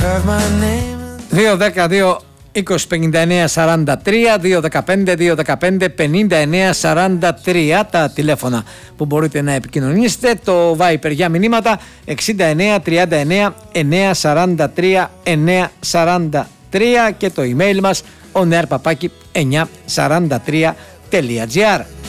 2-10-2 20-59-43, 2-15-2-15-59-43 τα τηλέφωνα που μπορείτε να επικοινωνήσετε. Το Viper για μηνύματα 69-39-943-943 και το email μας onairpapaki943.gr.